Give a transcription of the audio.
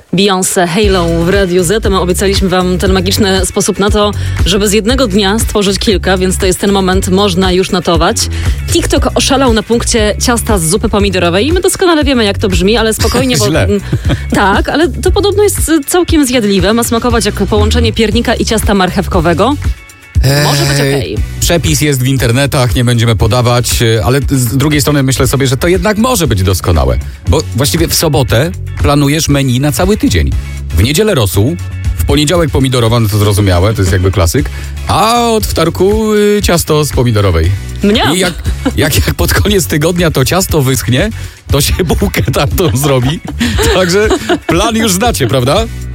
Beyoncé, Halo w Radiu Z. My obiecaliśmy wam ten magiczny sposób na to, żeby z jednego dnia stworzyć kilka, więc to jest ten moment, można już notować. TikTok oszalał na punkcie ciasta z zupy pomidorowej i my doskonale wiemy, jak to brzmi, ale spokojnie, bo... Tak, ale to podobno jest całkiem zjadliwe. Ma smakować jak połączenie piernika i ciasta marchewkowego. Może być okej. Przepis jest w internetach, nie będziemy podawać, ale z drugiej strony myślę sobie, że to jednak może być doskonałe. Bo właściwie w sobotę planujesz menu na cały tydzień. W niedzielę rosół, w poniedziałek pomidorowa, no to zrozumiałe, to jest jakby klasyk, a od wtorku ciasto z pomidorowej. Mniam. I jak pod koniec tygodnia to ciasto wyschnie, to się bułkę tamtą zrobi. Także plan już znacie, prawda?